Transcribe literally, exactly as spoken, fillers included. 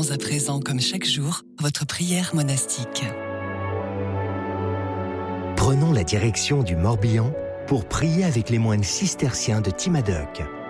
Faisons à présent, comme chaque jour, votre prière monastique. Prenons la direction du Morbihan pour prier avec les moines cisterciens de Timadoc.